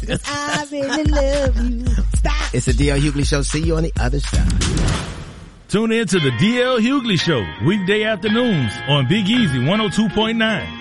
'cause I really love you. Stop. It's the DL Hughley Show. See you on the other side. Tune in to the DL Hughley Show weekday afternoons on Big Easy 102.9.